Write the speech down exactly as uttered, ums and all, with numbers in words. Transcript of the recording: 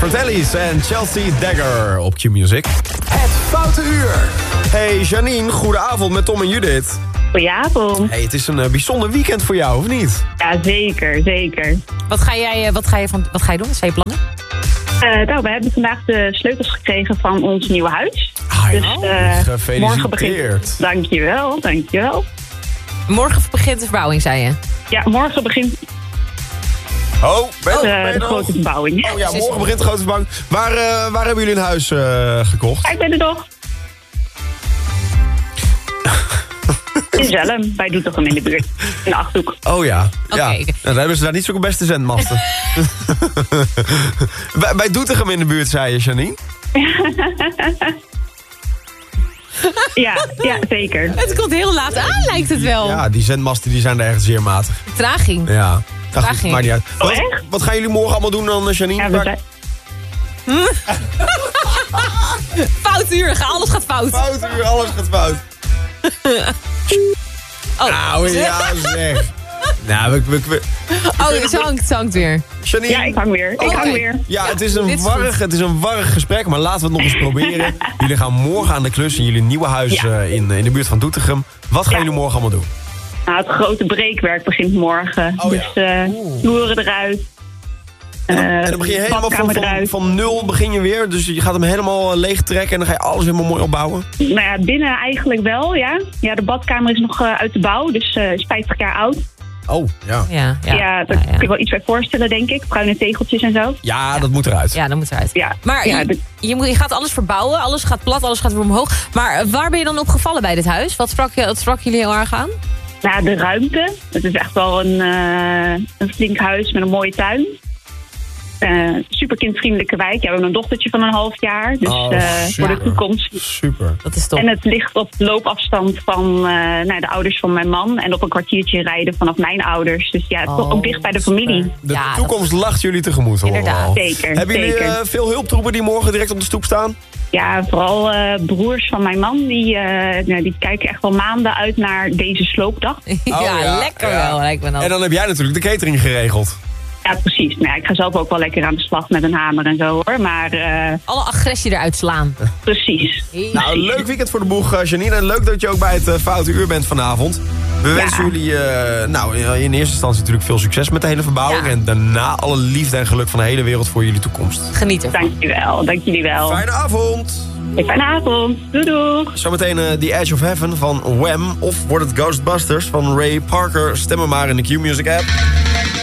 Fratellis en Chelsea Dagger op Q-Music. Het Foute Uur. Hey Janine, goedenavond met Tom en Judith. Goedenavond. Hey, het is een uh, bijzonder weekend voor jou, of niet? Ja, zeker, zeker. Wat ga, jij, wat ga, je, van, wat ga je doen? Wat zijn je plannen? Uh, nou, we hebben vandaag de sleutels gekregen van ons nieuwe huis. Ah, ja. Dus uh, Gefeliciteerd. morgen begint... Dankjewel, dankjewel. Morgen begint de verbouwing, zei je? Ja, morgen begint Oh, ben, uh, ben de nog? grote verbouwing. Oh ja, morgen begint de grote verbouwing. Waar, uh, waar hebben jullie een huis uh, gekocht? Ik ben er nog. In Zelhem, bij Doetinchem in de buurt. In de Achterhoek. Oh ja, Oké. ja. Nou, dan hebben ze daar niet zo'n beste zendmasten. bij, bij Doetinchem in de buurt, zei je, Janine? ja, ja, zeker. Het komt heel laat aan, lijkt het wel. Ja, die zendmasten die zijn daar echt zeer matig. Traging. Ja, nou, goed, Traging. maakt niet uit. Oh, Wat, echt? wat gaan jullie morgen allemaal doen dan, Janine? Ja, we zijn... Fout uur, alles gaat fout. Fout uur, alles gaat fout. Oh, Nou ja, zeg. Nou, we, we, we, oh het hangt, het hangt weer. Janine. Ja, ik hang weer. Ik Oh, hang oké. weer. Ja, het is, een Dit is warrig, goed. het is een warrig gesprek, maar laten we het nog eens proberen. Jullie gaan morgen aan de klus in jullie nieuwe huis Ja. uh, in, in de buurt van Doetinchem. Wat gaan Ja. jullie morgen allemaal doen? Nou, het grote breekwerk begint morgen. Oh, ja. dus uh, vloeren eruit. En dan, Uh, en dan begin je helemaal van, badkamer van, eruit. van nul begin je weer. Dus je gaat hem helemaal uh, leeg trekken en dan ga je alles helemaal mooi opbouwen. Nou ja, binnen eigenlijk wel, ja. Ja, de badkamer is nog uh, uit de bouw, dus uh, is vijftig jaar oud. Oh, ja. Ja, ja, Ja, daar ja, kun je wel iets bij voorstellen, denk ik. Bruine tegeltjes en zo. Ja, dat moet eruit. Ja, dat moet eruit. Ja, Maar ja, je, de- je, moet, je gaat alles verbouwen, alles gaat plat, alles gaat weer omhoog. Maar uh, waar ben je dan op gevallen bij dit huis? Wat sprak, je, wat sprak jullie heel erg aan? nou, de ruimte. Het is echt wel een, uh, een flink huis met een mooie tuin. Uh, super kindvriendelijke wijk. Ja, we hebben een dochtertje van een half jaar. Dus Oh, uh, voor de super. toekomst. Super. Dat is top. En het ligt op loopafstand van uh, nou, de ouders van mijn man. En op een kwartiertje rijden vanaf mijn ouders. Dus ja, toch Oh, ook dicht bij de familie. super. De Ja, toekomst lacht jullie tegemoet. hoor. Inderdaad. Zeker, Hebben jullie zeker. uh, veel hulptroepen die morgen direct op de stoep staan? Ja, vooral uh, broers van mijn man. Die, uh, nou, die kijken echt wel maanden uit naar deze sloopdag. ja, Oh, ja, lekker ja. wel, lijkt me dan. En dan heb jij natuurlijk de catering geregeld. Ja, precies. Nou, ja, ik ga zelf ook wel lekker aan de slag met een hamer en zo, hoor. Maar uh, Alle agressie eruit slaan. precies. Nou, een leuk weekend voor de boeg, uh, Janine. En leuk dat je ook bij het uh, Foute Uur bent vanavond. We Ja. wensen jullie uh, nou, in eerste instantie natuurlijk veel succes met de hele verbouwing. Ja. En daarna alle liefde en geluk van de hele wereld voor jullie toekomst. Geniet ervan. Dankjewel, dank jullie wel. Fijne avond! Hey, fijne avond. Doei doei. Zometeen uh, The Edge of Heaven van Wham. Of wordt het Ghostbusters van Ray Parker. Stem hem maar in de Q-Music app.